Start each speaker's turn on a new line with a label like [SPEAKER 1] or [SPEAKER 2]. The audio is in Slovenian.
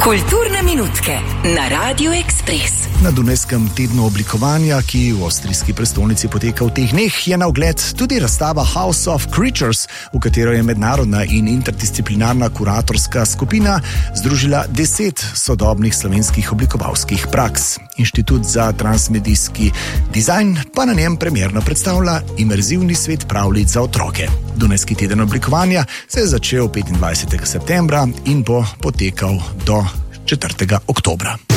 [SPEAKER 1] Kulturne minutke na Radio Express.
[SPEAKER 2] Na Dunajskem tednu oblikovanja, ki v avstrijski prestolnici poteka v teh dneh, je na ogled tudi razstava House of Creatures, v katero je mednarodna in interdisciplinarna kuratorska skupina združila 10 sodobnih slovenskih oblikovalskih praks. Inštitut za transmedijski dizajn pa na njem premierno predstavlja imerzivni svet pravljic za otroke. Dunajski teden oblikovanja se je začel 25. septembra in bo potekal do 4. oktobra.